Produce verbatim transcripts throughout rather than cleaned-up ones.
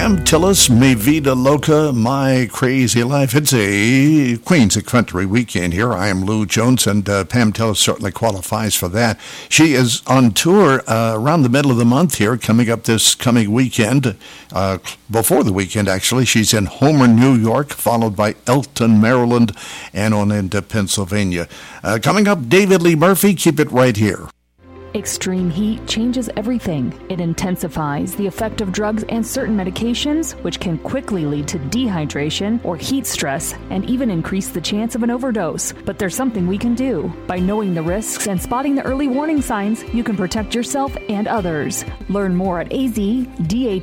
Pam Tillis, Mi Vida Loca, My Crazy Life. It's a Queens of Country weekend here. I am Lou Jones, and uh, Pam Tillis certainly qualifies for that. She is on tour uh, around the middle of the month here, coming up this coming weekend. Uh, before the weekend, actually. She's in Homer, New York, followed by Elton, Maryland, and on into Pennsylvania. Uh, coming up, David Lee Murphy. Keep it right here. Extreme heat changes everything. It intensifies the effect of drugs and certain medications, which can quickly lead to dehydration or heat stress and even increase the chance of an overdose. But there's something we can do. By knowing the risks and spotting the early warning signs, you can protect yourself and others. Learn more at azdhs.gov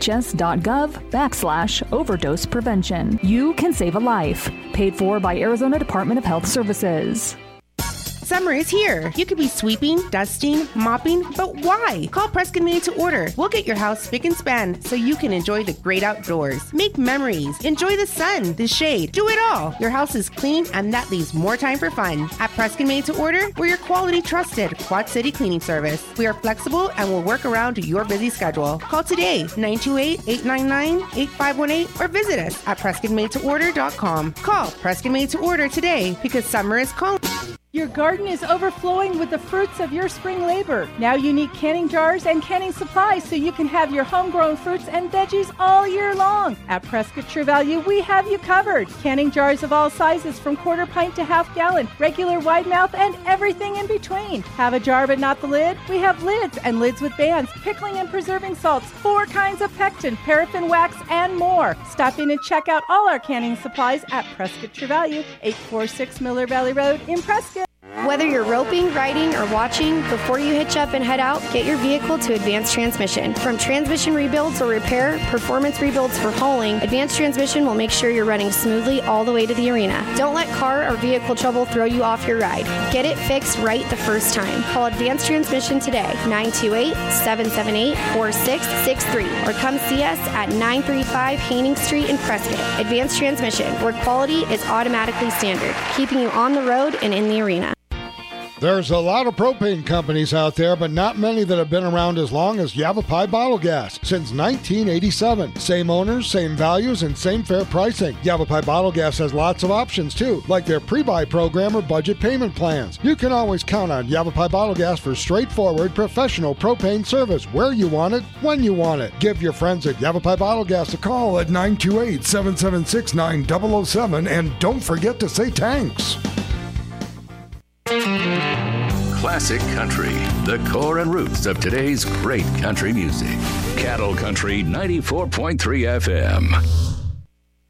backslash overdose prevention. You can save a life. Paid for by Arizona Department of Health Services. Summer is here. You could be sweeping, dusting, mopping, but why? Call Prescott Made to Order. We'll get your house spick and span so you can enjoy the great outdoors. Make memories. Enjoy the sun, the shade. Do it all. Your house is clean, and that leaves more time for fun. At Prescott Made to Order, we're your quality, trusted Quad City cleaning service. We are flexible and will work around your busy schedule. Call today, nine two eight, eight nine nine, eight five one eight, or visit us at prescott made to order dot com. Call Prescott Made to Order today because summer is calling. Your garden is overflowing with the fruits of your spring labor. Now you need canning jars and canning supplies so you can have your homegrown fruits and veggies all year long. At Prescott True Value, we have you covered. Canning jars of all sizes from quarter pint to half gallon, regular wide mouth, and everything in between. Have a jar but not the lid? We have lids and lids with bands, pickling and preserving salts, four kinds of pectin, paraffin wax, and more. Stop in and check out all our canning supplies at Prescott True Value, eight forty-six Miller Valley Road in Prescott. Whether you're roping, riding, or watching, before you hitch up and head out, get your vehicle to Advanced Transmission. From transmission rebuilds or repair, performance rebuilds for hauling, Advanced Transmission will make sure you're running smoothly all the way to the arena. Don't let car or vehicle trouble throw you off your ride. Get it fixed right the first time. Call Advanced Transmission today, nine two eight, seven seven eight, four six six three, or come see us at nine thirty-five Haining Street in Prescott. Advanced Transmission, where quality is automatically standard, keeping you on the road and in the arena. There's a lot of propane companies out there, but not many that have been around as long as Yavapai Bottle Gas since nineteen eighty-seven. Same owners, same values, and same fair pricing. Yavapai Bottle Gas has lots of options too, like their pre-buy program or budget payment plans. You can always count on Yavapai Bottle Gas for straightforward, professional propane service where you want it, when you want it. Give your friends at Yavapai Bottle Gas a call at nine two eight, seven seven six, nine zero zero seven, and don't forget to say thanks. Classic country, the core and roots of today's great country music. Cattle Country ninety-four point three F M.